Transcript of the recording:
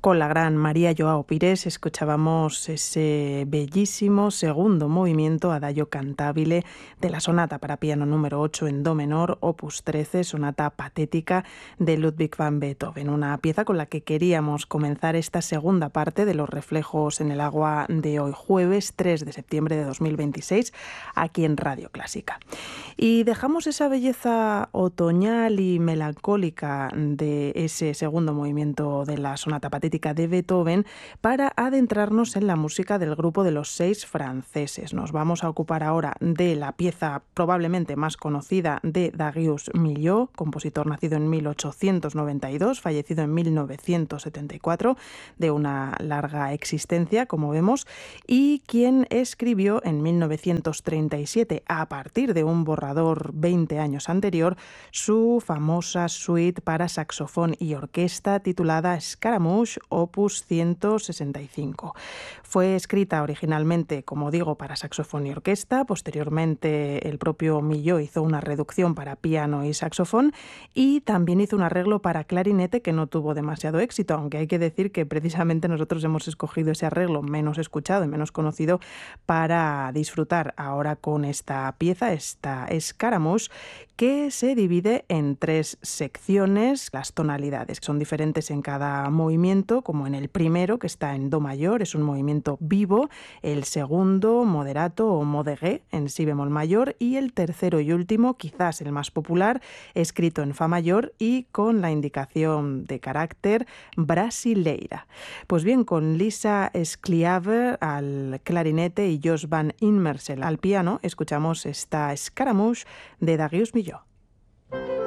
Con la gran María Joao Pires escuchábamos ese bellísimo segundo movimiento Adagio cantabile de la sonata para piano número 8 en do menor, opus 13, sonata patética de Ludwig van Beethoven, una pieza con la que queríamos comenzar esta segunda parte de Los reflejos en el agua de hoy, jueves 3 de septiembre de 2026, aquí en Radio Clásica. Y dejamos esa belleza otoñal y melancólica de ese segundo movimiento de la sonata patética de Beethoven para adentrarnos en la música del grupo de los 6 franceses. Nos vamos a ocupar ahora de la pieza probablemente más conocida de Darius Milhaud, compositor nacido en 1892, fallecido en 1974, de una larga existencia, como vemos, y quien escribió en 1937, a partir de un borrador 20 años anterior, su famosa suite para saxofón y orquesta titulada Scaramouche, opus 165. Fue escrita originalmente, como digo, para saxofón y orquesta. Posteriormente, el propio Milhaud hizo una reducción para piano y saxofón y también hizo un arreglo para clarinete que no tuvo demasiado éxito, aunque hay que decir que precisamente nosotros hemos escogido ese arreglo menos escuchado y menos conocido para disfrutar ahora con esta pieza, esta Scaramouche, que se divide en 3 secciones. Las tonalidades son diferentes en cada movimiento, como en el primero, que está en do mayor, es un movimiento vivo, el segundo, moderato o modéré, en si bemol mayor, y el tercero y último, quizás el más popular, escrito en fa mayor y con la indicación de carácter brasileira. Pues bien, con Lisa Scliaver al clarinete y Jos van Immersel al piano, escuchamos esta Scaramouche de Darius Milhaud.